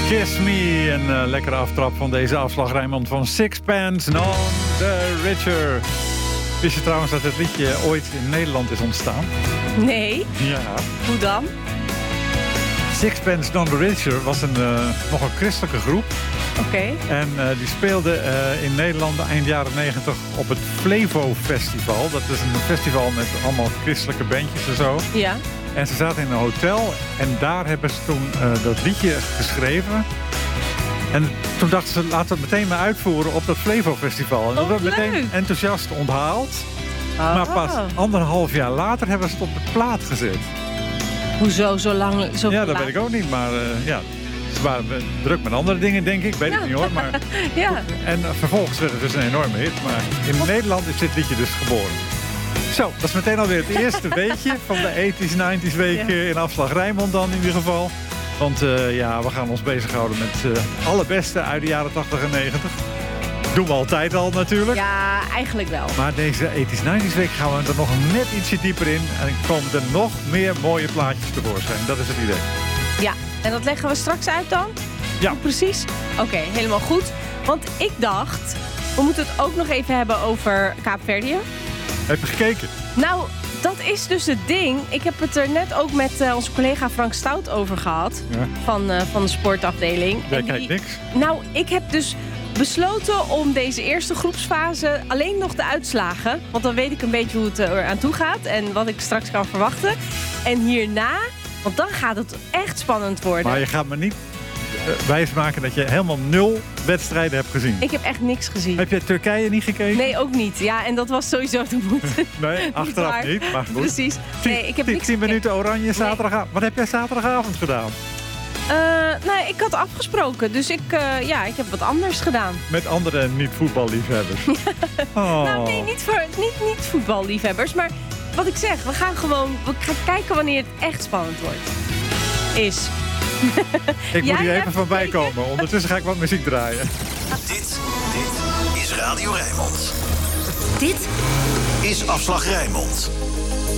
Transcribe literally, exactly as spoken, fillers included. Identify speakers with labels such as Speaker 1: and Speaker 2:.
Speaker 1: Kiss Me, een uh, lekkere aftrap van deze afslag, Rijnmond, van Sixpence None the Richer. Wist je trouwens dat het liedje ooit in Nederland is ontstaan?
Speaker 2: Nee.
Speaker 1: Ja.
Speaker 2: Hoe dan?
Speaker 1: Sixpence None the Richer was een, uh, nog een christelijke groep.
Speaker 2: Oké. Okay.
Speaker 1: En uh, die speelde uh, in Nederland eind jaren negentig op het Flevo Festival. Dat is een festival met allemaal christelijke bandjes en zo.
Speaker 2: Ja.
Speaker 1: En ze zaten in een hotel en daar hebben ze toen uh, dat liedje geschreven. En toen dachten ze, laten we het meteen maar uitvoeren op dat Flevo Festival. En dat werd meteen enthousiast onthaald. Oh. Maar pas anderhalf jaar later hebben ze het op de plaat gezet.
Speaker 2: Hoezo zo lang? Zo
Speaker 1: ja, dat weet ik ook niet, maar uh, ja... Ze waren druk met andere dingen, denk ik. Weet
Speaker 2: ja.
Speaker 1: ik niet hoor. Maar...
Speaker 2: ja.
Speaker 1: En uh, vervolgens werd het dus een enorme hit. Maar in oh. Nederland is dit liedje dus geboren. Zo, dat is meteen alweer het eerste weekje van de eighties, nineties week ja. in afslag Rijnmond dan in ieder geval. Want uh, ja, we gaan ons bezighouden met uh, alle beste uit de jaren tachtig en negentig. Doen we altijd al natuurlijk.
Speaker 2: Ja, eigenlijk wel.
Speaker 1: Maar deze eighties, nineties week gaan we er nog net ietsje dieper in. En komen er nog meer mooie plaatjes tevoorschijn. Dat is het idee.
Speaker 2: Ja, en dat leggen we straks uit dan?
Speaker 1: Ja.
Speaker 2: Hoe precies? Oké, okay, helemaal goed. Want ik dacht, we moeten het ook nog even hebben over Kaapverdië.
Speaker 1: Heb je gekeken?
Speaker 2: Nou, dat is dus het ding. Ik heb het er net ook met uh, onze collega Frank Stout over gehad. Ja. Van, uh, van de sportafdeling.
Speaker 1: Jij kijkt die... niks?
Speaker 2: Nou, ik heb dus besloten om deze eerste groepsfase alleen nog de uitslagen. Want dan weet ik een beetje hoe het er aan toe gaat. En wat ik straks kan verwachten. En hierna... Want dan gaat het echt spannend worden.
Speaker 1: Maar je gaat me niet uh, wijsmaken dat je helemaal nul wedstrijden hebt gezien.
Speaker 2: Ik heb echt niks gezien.
Speaker 1: Heb je Turkije niet gekeken?
Speaker 2: Nee, ook niet. Ja, en dat was sowieso de moeite.
Speaker 1: Nee, achteraf niet, niet, maar goed.
Speaker 2: Precies. Nee, ik heb niks...
Speaker 1: tien minuten oranje zaterdagavond. Nee. Wat heb jij zaterdagavond gedaan?
Speaker 2: Uh, nou, ik had afgesproken, dus ik, uh, ja, ik heb wat anders gedaan.
Speaker 1: Met andere niet-voetballiefhebbers?
Speaker 2: oh. Nou, nee, niet, voor, niet, niet voetballiefhebbers, maar... Wat ik zeg, we gaan gewoon we gaan kijken wanneer het echt spannend wordt. Is.
Speaker 1: Ik moet hier even van bij komen. Ondertussen ga ik wat muziek draaien.
Speaker 3: Dit, dit is Radio Rijnmond. Dit is Afslag Rijnmond.